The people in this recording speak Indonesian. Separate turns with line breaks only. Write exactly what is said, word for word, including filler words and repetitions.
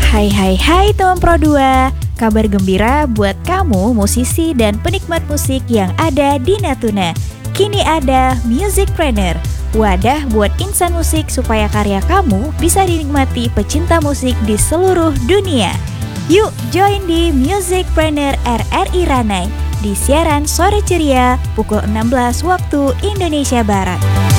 Hai hai hai teman Pro dua. Kabar gembira buat kamu musisi dan penikmat musik yang ada di Natuna. Kini ada Musicpreneur, wadah buat insan musik supaya karya kamu bisa dinikmati pecinta musik di seluruh dunia. Yuk join di Musicpreneur R R I Ranai di siaran sore ceria pukul enam belas waktu Indonesia Barat.